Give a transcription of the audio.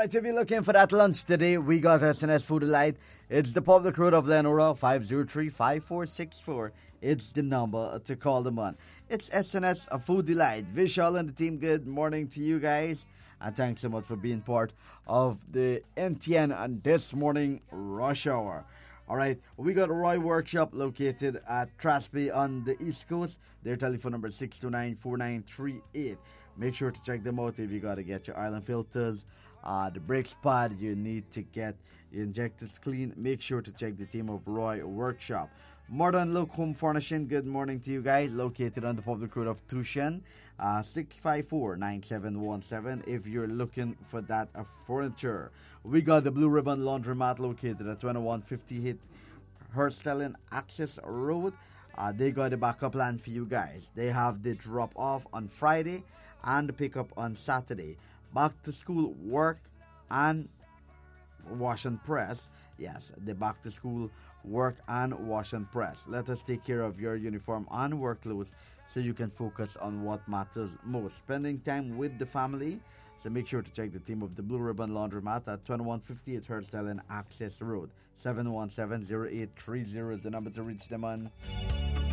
Alright, if you're looking for that lunch today, we got SNS Food Delight. It's the public road of Lenora, 503-5464. It's the number to call them on. It's SNS Food Delight. Vishal and the team, good morning to you guys. And thanks so much for being part of the NTN and this morning rush hour. Alright, we got Roy Workshop located at Trasby on the East Coast. Their telephone number is 629-4938. Make sure to check them out if you got to get your island filters, the brakes pad, you need to get your injectors clean. Make sure to check the team of Roy Workshop. Modern Look Home Furnishing, good morning to you guys. Located on the public road of Tushen, 654-9717 if you're looking for that furniture. We got the Blue Ribbon Laundromat located at 2158 Herstellan Access Road. They got a backup plan for you guys. They have the drop off on Friday and the pickup on Saturday. Back to school work and wash and press. Yes, the back to school work and wash and press. Let us take care of your uniform and work clothes so you can focus on what matters most. Spending time with the family. So make sure to check the team of the Blue Ribbon Laundromat at 2158 Herstellan Access Road. 717-0830 is the number to reach them on.